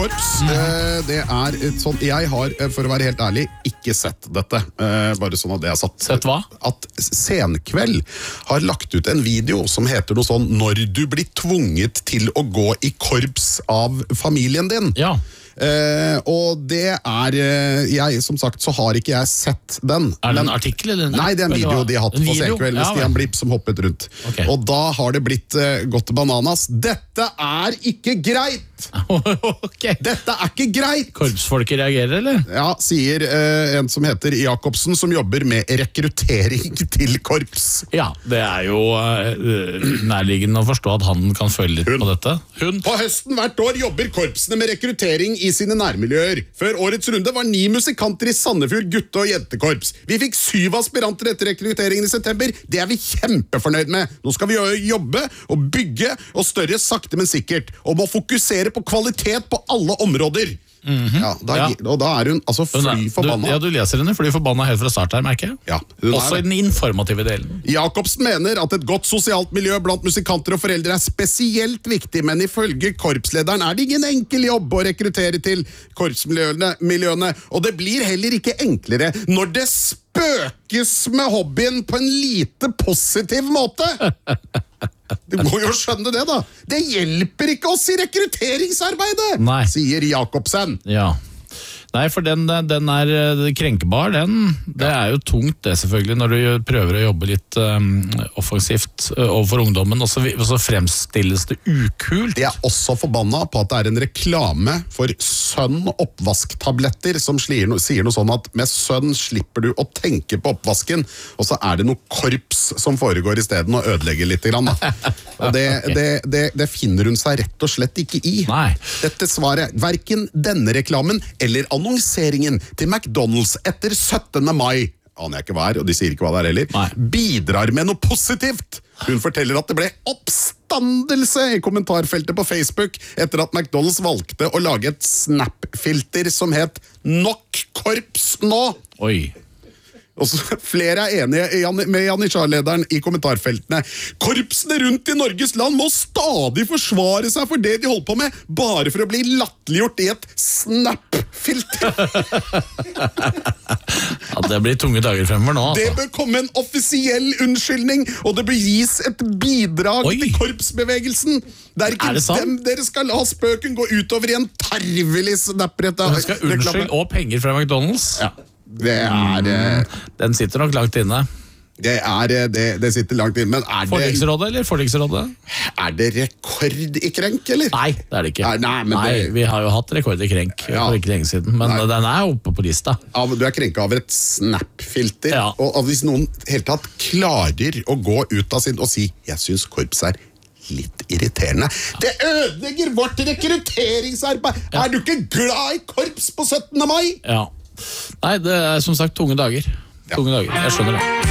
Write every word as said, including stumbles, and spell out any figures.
Korps, det er et sånt, jeg har, for å være helt ærlig, ikke sett dette. Bare sånn at det er satt. Sett hva? At Senkveld har lagt ut en video som heter noe sånn «Når du blir tvunget til å gå i korps av familien din». Ja. Uh, og det er uh, jeg, som sagt, så har ikke jeg sett den. Er det en men, artikkel eller en Nei, det er en video de har hatt på Senkveld med ja, Stian Blipp som hoppet rundt. Okay. Og da har det blitt uh, gått bananas. Dette er ikke greit! Okay. Dette er ikke greit! Korpsfolket reagerer, eller? Ja, sier uh, en som heter Jakobsen, som jobber med rekruttering til korps. Ja, det er jo uh, nærliggende å forstå at han kan føle litt Hun. på dette. Hun. På høsten hvert år jobber korpsene med rekruttering i sine nærmiljøer. Før årets runde var ni musikanter i Sandefjord gutte- og jentekorps. Vi fikk syv aspiranter etter rekrutteringen i september. Det er vi kjempefornøyd med. Nå skal vi jobbe og bygge og større sakte, men sikkert. Og må fokusere på kvalitet på alle områder. Mm-hmm. Ja, da, ja. Og da er hun altså fly forbanna. Du, ja, du leser henne fly forbanna helt fra start her, merker jeg. Ja, også i den informative delen. Jakobsen mener at et godt sosialt miljø blant musikanter og foreldre er spesielt viktig, men ifølge korpslederen er det ingen enkel jobb å rekruttere til korpsmiljøene, miljøene, og det blir heller ikke enklere når det spøkes med hobbyen på en lite positiv måte. Du må jo skjønne det da. Det hjelper ikke oss i rekrutteringsarbeidet, Nei. Sier Jakobsen. Ja. Nei, for den, den er krenkebar, den. Det er jo tungt det selvfølgelig, når du prøver å jobbe litt um, offensivt uh, overfor ungdommen, og så, og så fremstilles det ukult. De er også forbanna på at det er en reklame for Sønn oppvasktabletter, som sier noe, sier noe sånn at med Sønn slipper du å tenke på oppvasken, og så er det noe korps som foregår i stedet og ødelegger litt grann, da. Og det, Okay. det, det, det finner hun seg rett og slett ikke i. Nei. Dette svaret, hverken denne reklamen eller annonseringen til McDonald's etter syttende mai, aner jeg ikke hva er, og de sier ikke hva det er heller, Nei. bidrar med noe positivt. Hun forteller at det ble oppstandelse i kommentarfeltet på Facebook etter at McDonald's valgte å lage et Snap-filter som het «Nok korps nå». Oi. Og så flere er enige med Janitsjar-lederen i kommentarfeltene. Korpsene rundt i Norges land må stadig forsvare seg for det de holder på med, bare for å bli latterliggjort i et Snap-filter. Ja, det blir tunge dager fremover nå. Altså. Det bør komme en offisiell unnskyldning, og det bør gis et bidrag Oi. til korpsbevegelsen. Det er ikke Er det sant? dem dere skal la spøken gå utover i en tarvelig Snap-retta. Hun skal unnskylde og penger fra McDonald's. Ja. Det er eh, Den sitter nok langt inne. Det er eh, det, det sitter langt inne, men er det, Forliksrådet, eller Forliksrådet? er det rekord i krenk, eller? Nei, det er det ikke. Nei, nei, men Nei, det- vi har jo hatt rekord i krenk Ja. for ikke lenge siden, men Nei. den er oppe på lista. Av, du er krenka over et Snap-filter, Ja. og, og hvis noen helt tatt klarer å gå ut av sin og si, jeg synes korps er litt irriterende. Det ødelegger vårt rekrutteringsarbeid! Ja. Er du ikke glad i korps på syttende mai? Ja. Nei, det er som sagt tunge dager. Tunge dager, jeg skjønner det.